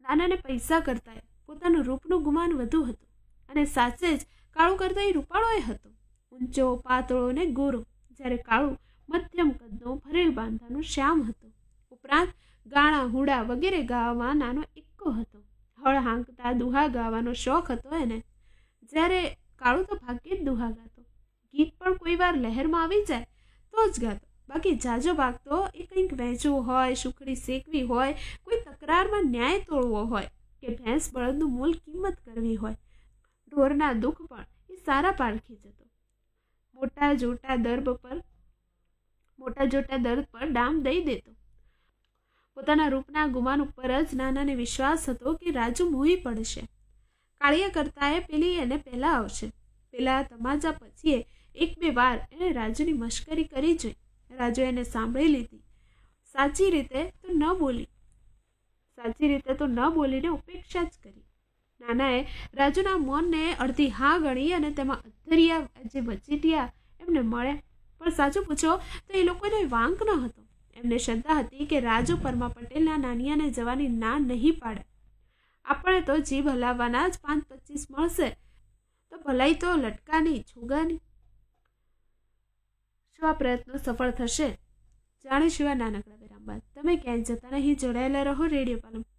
નાનાને પૈસા કરતાંય પોતાનું રૂપનું ગુમાન વધુ હતું અને સાચે જ કાળુ કરતાં એ રૂપાળોય હતો, ઊંચો, પાતળો અને ગોરો, જ્યારે કાળુ મધ્યમ કદનો, ભરેલ બાંધાનો શ્યામ હતો. ઉપરાંત ગાણા, હુડા વગેરે ગાવામાં નાનો એક્કો હતો. હળ હાંકતા દુહા ગાવાનો શોખ હતો એને, જ્યારે કાળુ તો ભાગ્યે જ દુહા ગાતો. ગીત પણ કોઈ વાર લહેરમાં આવી જાય તો જ ગાતો, બાકી જાજો ભાગ તો એ કંઈક વહેંચવું હોય, સુખડી શેકવી હોય, કોઈ તકરારમાં ન્યાય તોડવો હોય કે ભેંસ બળદનું મૂલ કિંમત કરવી હોય, ઢોરના દુઃખ પણ એ સારા પારખી જતો. મોટા જોટા દર્દ પર ડામ દઈ દેતો. પોતાના રૂપના ગુમાન ઉપર જ નાનાને વિશ્વાસ હતો કે રાજુ મોહી પડશે. કાળિયા કરતાંય પેલી એને પહેલાં આવશે. પેલા તમાચા પછી એક બે વાર એણે રાજુની મશ્કરી કરી જોઈ. રાજુ એને સાંભળી લીધી. સાચી રીતે તો ન બોલીને ઉપેક્ષા જ કરી. નાનાએ રાજુના મૌનને અડધી હા ગણી અને તેમાં અધ્ધરિયા જે વચેટિયા એમને મળ્યા. પણ સાચું પૂછો તો એ લોકોને વાંક ન હતો. એમને શ્રદ્ધા હતી કે રાજુ પરમા પટેલના નાનિયાને જવાની ના નહીં પાડે. આપણે તો જીભ હલાવવાના જ 5-25 મળશે તો ભલાઈ તો લટકાની છોગાની. શું આ પ્રયત્નો સફળ થશે? જાણીશું આ નાનકડા વિરામ બાદ. તમે ક્યાંય જતા નહીં, જોડાયેલા રહો રેડિયો પાલમ.